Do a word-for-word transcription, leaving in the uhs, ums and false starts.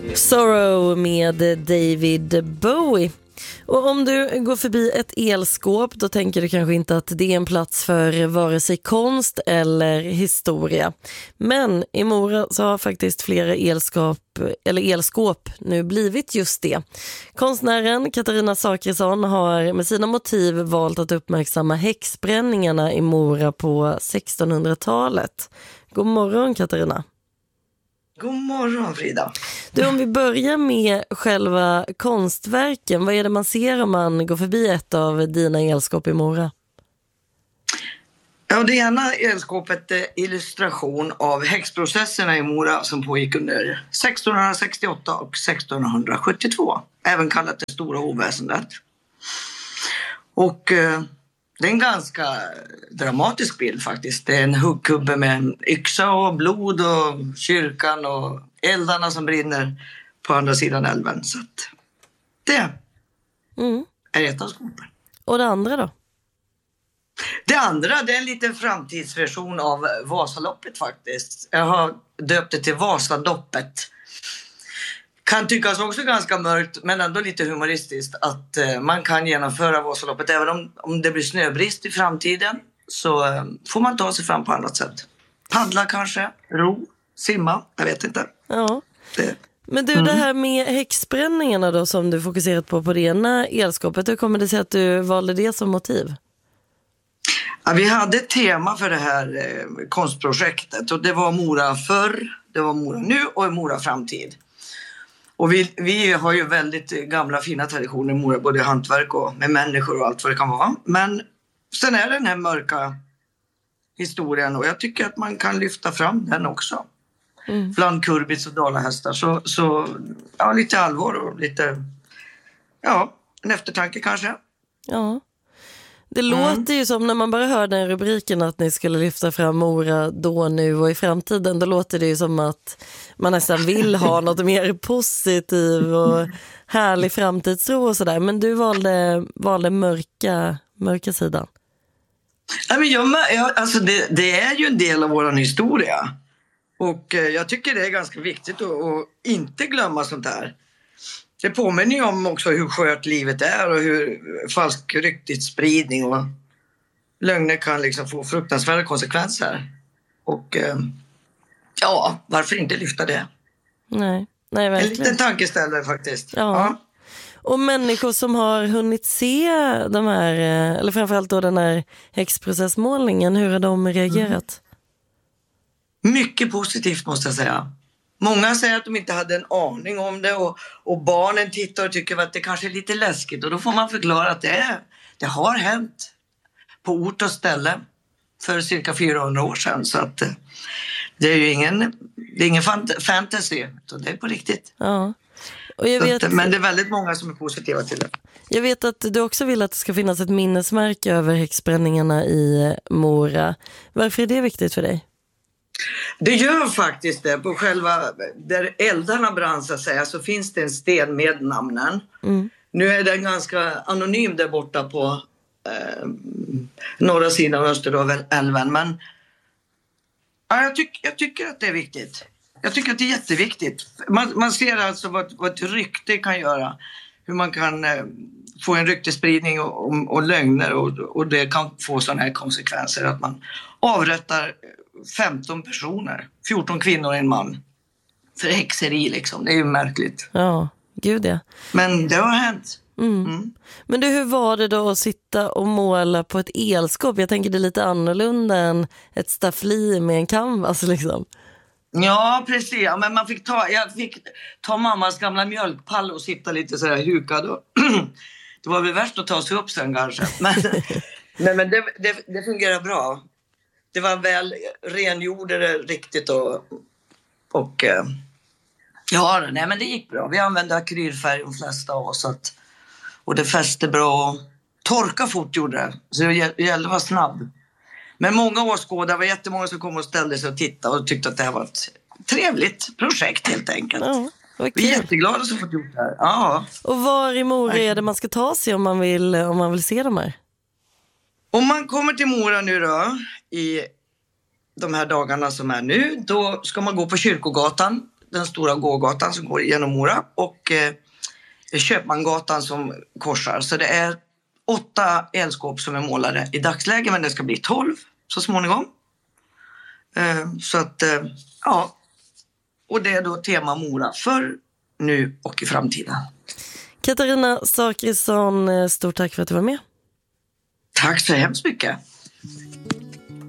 Sorrow med David Bowie. Och om du går förbi ett elskåp, då tänker du kanske inte att det är en plats för vare sig konst eller historia. Men i Mora så har faktiskt flera elskåp, eller elskåp nu blivit just det. Konstnären Katarina Zachrisson har med sina motiv valt att uppmärksamma häxbränningarna i Mora på sextonhundratalet. God morgon, Katarina. God morgon, Frida. Du, om vi börjar med själva konstverken, vad är det man ser om man går förbi ett av dina elskåp i Mora? Ja, det ena elskåpet är illustration av häxprocesserna i Mora som pågick under sextonhundrasextioåtta och sextonhundrasjuttiotvå, även kallat det stora oväsendet. Och eh, det är en ganska dramatisk bild faktiskt. Det är en huggkubbe med en yxa och blod och kyrkan och eldarna som brinner på andra sidan älven. Så att det mm. är ett av skåpen. Och det andra då? Det andra, det är en liten framtidsversion av Vasaloppet faktiskt. Jag har döpt det till Vasadoppet. Kan tyckas också ganska mörkt, men ändå lite humoristiskt att eh, man kan genomföra Vasaloppet. Även om, om det blir snöbrist i framtiden så eh, får man ta sig fram på annat sätt. Paddla kanske, ro, simma, jag vet inte. Ja. Det. Men du, mm. det här med häxbränningarna då som du fokuserat på på det ena elskåpet, hur kommer det sig att du valde det som motiv? Ja, vi hade ett tema för det här eh, konstprojektet och det var Mora förr, det var Mora nu och Mora framtid. Och vi, vi har ju väldigt gamla fina traditioner i Mora, både hantverk och med människor och allt vad det kan vara. Men sen är det den här mörka historien och jag tycker att man kan lyfta fram den också. Mm. Bland kurbits och dalahästar. Så, så ja, lite allvar och lite, ja, en eftertanke kanske. Ja. Det mm. låter ju som när man bara hör den rubriken att ni skulle lyfta fram Mora då, nu och i framtiden. Då låter det ju som att man nästan vill ha något mer positivt och härlig framtidstro och sådär. Men du valde, valde mörka, mörka sidan. Ja, men jag, jag, alltså det, det är ju en del av vår historia. Och eh, jag tycker det är ganska viktigt att, att inte glömma sånt här. Det påminner ju om också hur skört livet är och hur falsk ryktesspridning och lögner kan liksom få fruktansvärda konsekvenser. Och eh, ja, varför inte lyfta det? Nej, nej verkligen. En liten tankeställare faktiskt. Ja. ja. Och människor som har hunnit se de här, eller framförallt då den här häxprocessmålningen, hur har de reagerat? Mm. Mycket positivt måste jag säga. Många säger att de inte hade en aning om det och, och barnen tittar och tycker att det kanske är lite läskigt. Och då får man förklara att det, är, det har hänt på ort och ställe för cirka fyrahundra år sedan. Så att det är ju ingen, det är ingen fant- fantasy, så det är på riktigt. Ja. Och jag vet, att, men det är väldigt många som är positiva till det. Jag vet att du också vill att det ska finnas ett minnesmärke över häxbränningarna i Mora. Varför är det viktigt för dig? Det gör faktiskt det. På själva, där eldarna brann så att säga, så finns det en sten med namnen. Mm. Nu är den ganska anonym där borta på eh, norra sidan av Österdalälven. Men ja, jag, tyck, jag tycker att det är viktigt. Jag tycker att det är jätteviktigt. Man, man ser alltså vad, vad ett rykte kan göra. Hur man kan eh, få en ryktesspridning och, och, och lögner. Och, och det kan få sådana här konsekvenser att man avrättar femton personer, fjorton kvinnor och en man för häxeri liksom. Det är ju märkligt. Ja, gud ja. Men det har hänt. Mm. Mm. Men du, hur var det då att sitta och måla på ett elskåp? Jag tänker det är lite annorlunda än ett staffli med en canvas liksom. Ja, precis. Ja, men man fick ta, jag fick ta mammas gamla mjölkpall och sitta lite så här hukad. Och det var väl värst att ta sig upp sen kanske. Men, men, men det, det, det fungerar bra. Det var väl rengjorde riktigt och, och ja, nej men det gick bra. Vi använde akrylfärg de flesta av oss att, och det fäste bra. Torka fort gjorde det, så det gällde att vara snabb. Men många åskådare, var jättemånga som kom och ställde sig och tittade och tyckte att det här var ett trevligt projekt helt enkelt. Ja, vi är jätteglada som fått gjort det här. Ja. Och var i Mora är det man ska ta sig om man vill, om man vill se de här? Om man kommer till Mora nu då, i de här dagarna som är nu, då ska man gå på Kyrkogatan. den stora gågatan som går genom Mora och eh, Köpmangatan som korsar. Så det är åtta elskåp som är målade i dagsläget, men det ska bli tolv så småningom. Eh, så att, eh, ja. Och det är då tema Mora för nu och i framtiden. Katarina Zachrisson, stort tack för att du var med. Tack så hemskt mycket.